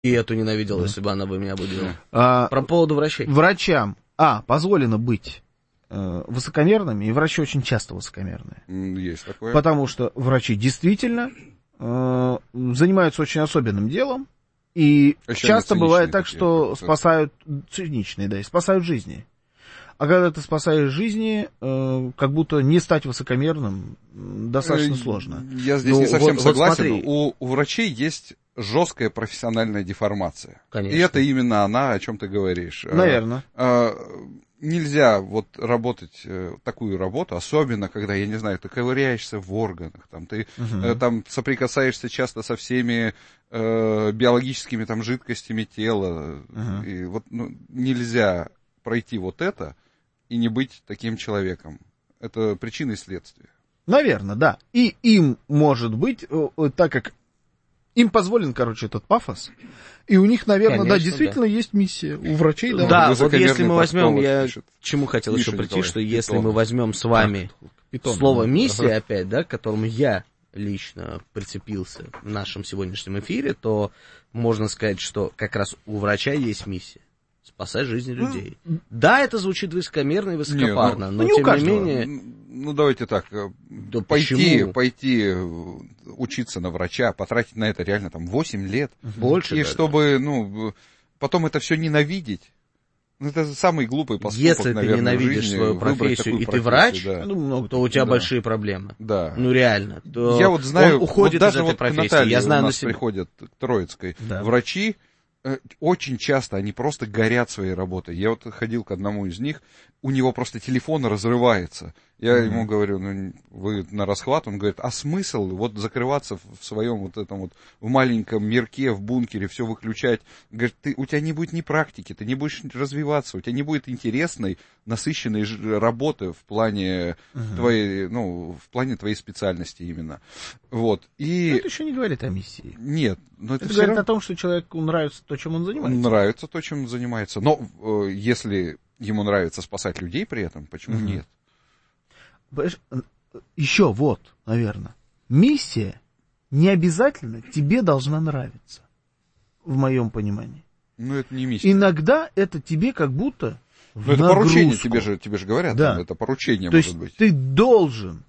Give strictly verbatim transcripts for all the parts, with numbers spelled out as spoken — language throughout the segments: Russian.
И эту ненавидел, да. Если бы она бы меня будила. А, Про поводу врачей. Врачам, а, позволено быть э, высокомерными, и врачи очень часто высокомерные. Есть такое. Потому что врачи действительно э, занимаются очень особенным делом, и Еще часто бывает так, такие, что спасают, циничные, да, и спасают жизни. А когда ты спасаешь жизни, э, как будто не стать высокомерным достаточно сложно. Я здесь ну, не совсем вот, согласен. Вот у, у врачей есть жесткая профессиональная деформация. Конечно. И это именно она, о чем ты говоришь. Наверное. А, а, нельзя вот работать такую работу, особенно когда, я не знаю, ты ковыряешься в органах, там, ты uh-huh. там соприкасаешься часто со всеми э, биологическими там жидкостями тела. Uh-huh. И вот ну, нельзя пройти вот это и не быть таким человеком. Это причина и следствие. Наверное, да. И им, может быть, так как им позволен, короче, этот пафос, и у них, наверное, Конечно, да, действительно да. есть миссия. У врачей, да. Да, вот если мы возьмем, я пишет. чему хотел Миша еще прийти, Николаев, что Питон. если мы возьмем с вами Питон, слово «миссия» ага. опять, да, к которому я лично прицепился в нашем сегодняшнем эфире, то можно сказать, что как раз у врача есть миссия. Спасать жизни людей. Mm. Да, это звучит высокомерно и высокопарно, не, ну, но ну, тем не менее... Ну, давайте так, да пойти, пойти учиться на врача, потратить на это реально там восемь лет. Больше И даже. чтобы, ну, потом это все ненавидеть. Это самый глупый поступок, Если наверное, ты ненавидишь жизни, свою профессию, и ты врач, да. ну, то у тебя да. большие проблемы. Да. Ну, реально. То я вот знаю, он уходит вот даже из этой вот профессии. к Наталье я знаю у нас на себе. Приходят к Троицкой да. врачи, очень часто они просто горят своей работой. Я вот ходил к одному из них, у него просто телефон разрывается. Я mm-hmm. ему говорю, ну, вы на расхват? Он говорит, а смысл вот закрываться в своем вот этом вот в маленьком мирке, в бункере, все выключать? Говорит, ты, у тебя не будет ни практики, ты не будешь развиваться, у тебя не будет интересной, насыщенной работы в плане mm-hmm. твоей, ну, в плане твоей специальности именно. Вот. И... Но это еще не говорит о миссии. Нет. Но это это говорит равно... о том, что человеку нравится то, чем он занимается. Нравится то, чем он занимается. Но э, если ему нравится спасать людей при этом, почему mm-hmm. нет? Еще вот, наверное, миссия не обязательно тебе должна нравиться, в моем понимании. Ну, это не миссия. Иногда это тебе как будто в Ну, это нагрузку. поручение, тебе же, тебе же говорят, да. это поручение то может есть быть. Ты должен,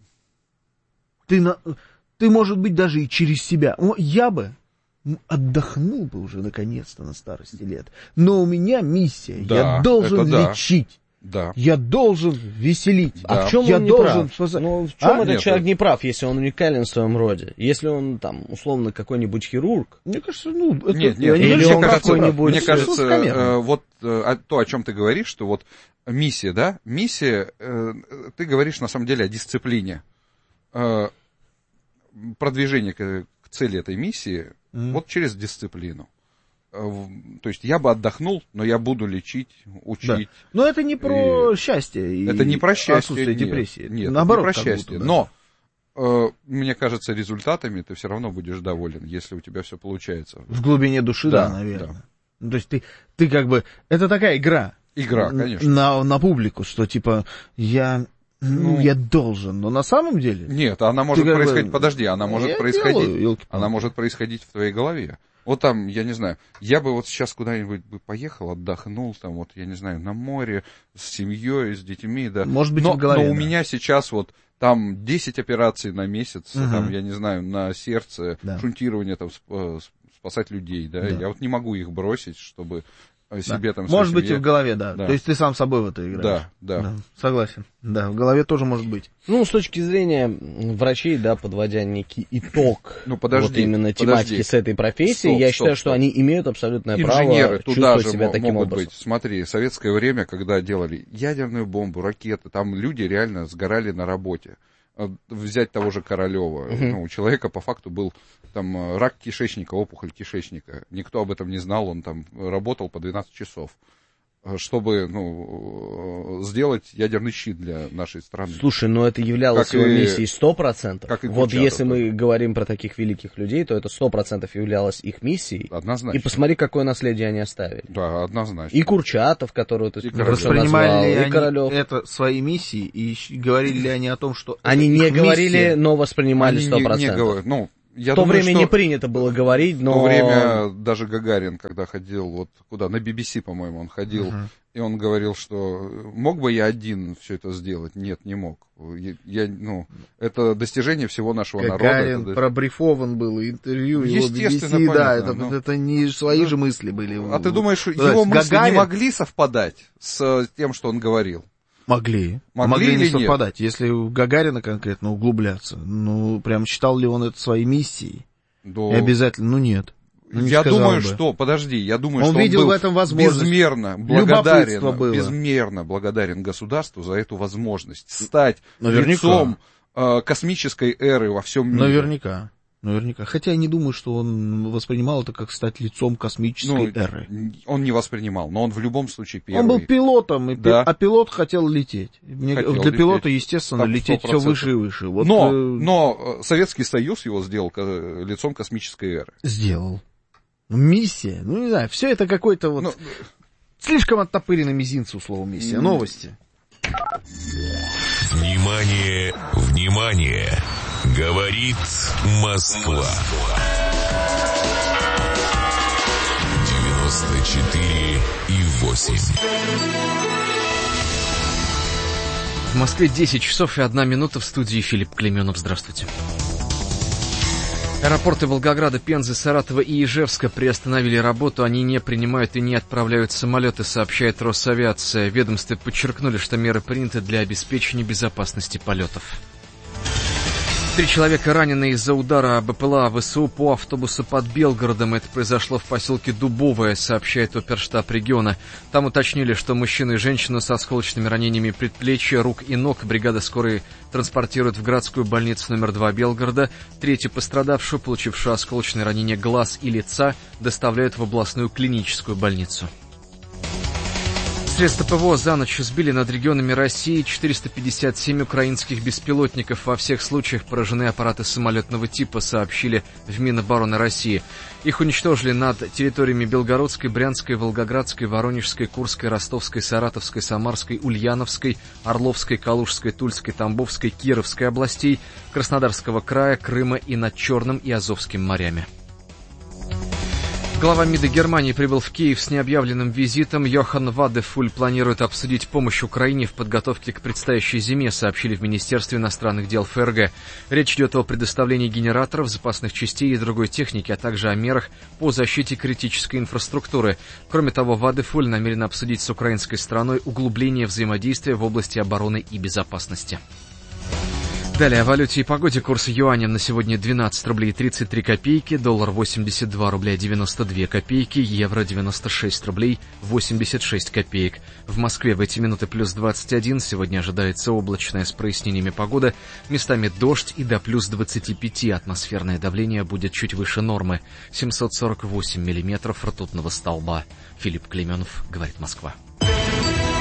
ты, на, ты, может быть, даже и через себя. Я бы отдохнул бы уже наконец-то на старости лет, но у меня миссия, да, я должен да. лечить. Да. Я должен веселить. Да. А в чем я он не должен прав? спасать? Ну, в чем а? этот Нет, человек это... не прав, если он уникален в своем роде? Если он, там, условно, какой-нибудь хирург? Мне кажется, ну... Это... Нет, нет, или мне он кажется, какой-нибудь... Мне кажется, э, вот э, то, о чем ты говоришь, что вот миссия, да, миссия, э, ты говоришь на самом деле о дисциплине. Э, продвижение к, к цели этой миссии mm. вот через дисциплину. То есть я бы отдохнул, но я буду лечить, учить. Да. Но это не про и... счастье. И это не про счастье. Отсутствие нет, депрессии. Нет, наоборот, это не про счастье. Будто, да. Но, э, мне кажется, результатами ты все равно будешь доволен, если у тебя все получается. В глубине души, да, да наверное. Да. То есть ты, ты как бы... Это такая игра. Игра, конечно. На, на публику, что типа я... Ну, я должен, но на самом деле... Нет, она может происходить... Бы... Подожди, она может я происходить... Делаю, она может происходить в твоей голове. Вот там, я не знаю, я бы вот сейчас куда-нибудь бы поехал, отдохнул, там вот, я не знаю, на море, с семьей, с детьми, да. Может быть, но, в голове, но у да. меня сейчас вот там десять операций на месяц, угу. там, я не знаю, на сердце, да. шунтирование, там, спасать людей, да? да. Я вот не могу их бросить, чтобы... себе да. там... Может быть, семье... и в голове, да. да. То есть ты сам собой в это играешь. Да, да, да. Согласен. Да, в голове тоже может быть. Ну, с точки зрения врачей, да, подводя некий итог ну, подожди, вот именно тематики подожди. с этой профессии, стоп, я стоп, считаю, стоп. что они имеют абсолютное Инженеры право туда чувствовать же себя м- таким могут образом. быть. Смотри, в советское время, когда делали ядерную бомбу, ракеты, там люди реально сгорали на работе. Взять того же Королева. Uh-huh. Ну, у человека по факту был там рак кишечника, опухоль кишечника. Никто об этом не знал, он там работал по двенадцать часов, чтобы ну, сделать ядерный щит для нашей страны. Слушай, но это являлось как его и, миссией сто процентов. Как и вот Курчатов, если да. мы говорим про таких великих людей, то это сто процентов являлось их миссией. Однозначно. И посмотри, какое наследие они оставили. Да, однозначно. И Курчатов, которого ты воспринимали назвал, ли и они Королев. это своей миссией, и говорили ли они о том, что... Они не говорили, говорили, но воспринимали сто процентов. Не, не говор... Ну, Я в то думаю, время что не принято было говорить, но... В то время даже Гагарин, когда ходил, вот куда, на би би си, по-моему, он ходил, uh-huh. и он говорил, что мог бы я один все это сделать? Нет, не мог. Я, я, ну, это достижение всего нашего Гагарин народа. Это... пробрифован был, интервью, его би би си, понятно, да, это, но... это не свои же мысли были. А ты думаешь, то его мысли Гагарин... не могли совпадать с тем, что он говорил? Могли. Могли, могли не или совпадать. Нет? Если у Гагарина конкретно углубляться, ну, прям считал ли он это своей миссией? Да. И обязательно, ну, нет. Ну, не я думаю, бы. что, подожди, я думаю, он что видел он был в этом возможность. безмерно благодарен, безмерно благодарен государству за эту возможность стать Наверняка. лицом э, космической эры во всем мире. Наверняка. Наверняка. Хотя я не думаю, что он воспринимал это как стать лицом космической ну, эры. Он не воспринимал, но он в любом случае первый. Он был пилотом, и да. пи... а пилот хотел лететь. Мне... Хотел Для лететь. пилота, естественно, Так, лететь все выше и выше. Вот, но, э... но Советский Союз его сделал лицом космической эры. Сделал. Миссия, ну не знаю, все это какой-то вот... Ну... Слишком оттопыренный мизинцу слово миссия. Mm. Новости. Внимание, внимание! Говорит Москва. девяносто четыре и восемь. В Москве десять часов и одна минута, в студии Филипп Клеменов. Здравствуйте. Аэропорты Волгограда, Пензы, Саратова и Ижевска приостановили работу. Они не принимают и не отправляют самолеты, сообщает Росавиация. В ведомстве подчеркнули, что меры приняты для обеспечения безопасности полетов. Три человека ранены из-за удара БПЛА ВСУ по автобусу под Белгородом. Это произошло в поселке Дубовое, сообщает оперштаб региона. Там уточнили, что мужчину и женщину со осколочными ранениями предплечья, рук и ног бригада скорой транспортирует в городскую больницу номер два Белгорода. Третью пострадавшую, получившую осколочные ранения глаз и лица, доставляют в областную клиническую больницу. Средства ПВО за ночь сбили над регионами России четыреста пятьдесят семь украинских беспилотников. Во всех случаях поражены аппараты самолетного типа, сообщили в Минобороны России. Их уничтожили над территориями Белгородской, Брянской, Волгоградской, Воронежской, Курской, Ростовской, Саратовской, Самарской, Ульяновской, Орловской, Калужской, Тульской, Тамбовской, Кировской областей, Краснодарского края, Крыма и над Черным и Азовским морями. Глава МИДа Германии прибыл в Киев с необъявленным визитом. Йохан Вадефуль планирует обсудить помощь Украине в подготовке к предстоящей зиме, сообщили в Министерстве иностранных дел ФРГ. Речь идет о предоставлении генераторов, запасных частей и другой техники, а также о мерах по защите критической инфраструктуры. Кроме того, Вадефуль намерен обсудить с украинской стороной углубление взаимодействия в области обороны и безопасности. Далее о валюте и погоде. Курс юаня на сегодня двенадцать рублей тридцать три копейки, доллар восемьдесят два рубля девяносто две копейки, евро девяносто шесть рублей восемьдесят шесть копеек. В Москве в эти минуты плюс двадцать один, сегодня ожидается облачная с прояснениями погода, местами дождь и до плюс двадцать пять, атмосферное давление будет чуть выше нормы, семьсот сорок восемь миллиметров ртутного столба. Филипп Клеменов, говорит Москва.